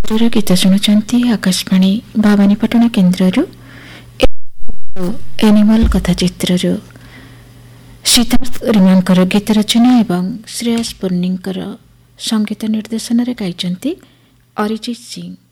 ଗୀତ ଶୁଣୁଛନ୍ତି ଆକାଶବାଣୀ ଭବାନୀପାଟଣା କେନ୍ଦ୍ରରୁ ଏନିମଲ କଥା ଚିତ୍ରରୁ ସିଦ୍ଧାର୍ଥ ରିମାଙ୍କର ଗୀତ ରଚନା ଏବଂ ଶ୍ରେୟସ ପୂର୍ଣ୍ଣିଙ୍କର ସଙ୍ଗୀତ ନିର୍ଦ୍ଦେଶନାରେ ଗାଇଛନ୍ତି ଅରିଜିତ ସିଂ।